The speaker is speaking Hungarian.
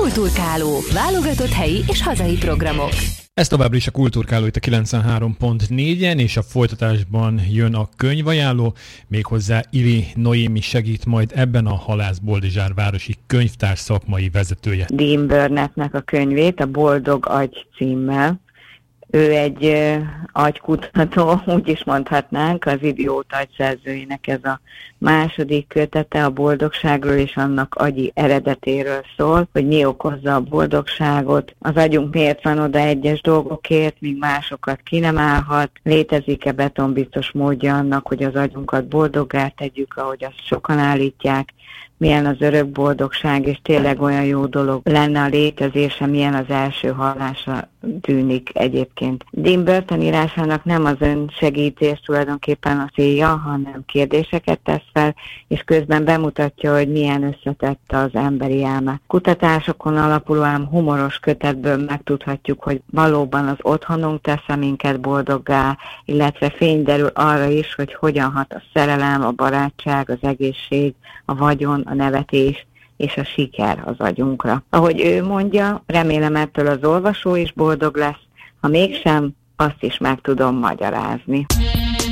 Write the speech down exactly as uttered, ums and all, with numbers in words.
Kulturkáló. Válogatott helyi és hazai programok. Ez továbbra is a Kulturkáló itt a kilencvenhárom pont négyen, és a folytatásban jön a könyvajánló, méghozzá Ili Noémi segít majd ebben, a Halász Boldizsár városi könyvtár szakmai vezetője. Dean Burnettnek a könyvét, a Boldog agy címmel. Ő egy uh, agykutató, úgy is mondhatnánk, az Idióta agy szerzőjének ez a második kötete a boldogságról és annak agyi eredetéről szól, hogy mi okozza a boldogságot, az agyunk miért van oda egyes dolgokért, míg másokat ki nem állhat, létezik-e betonbiztos módja annak, hogy az agyunkat boldoggá tegyük, ahogy azt sokan állítják, milyen az örök boldogság, és tényleg olyan jó dolog lenne a létezése, milyen az első hallása tűnik egyébként. Dean Burton írásának nem az önsegítés tulajdonképpen a célja, hanem kérdéseket tesz fel, és közben bemutatja, hogy milyen összetett az emberi elme. Kutatásokon alapuló, ám humoros kötetből megtudhatjuk, hogy valóban az otthonunk tesz minket boldoggá, illetve fény derül arra is, hogy hogyan hat a szerelem, a barátság, az egészség, a vagyon, a nevetés és a siker az agyunkra. Ahogy ő mondja, remélem ettől az olvasó is boldog lesz, ha mégsem, azt is meg tudom magyarázni.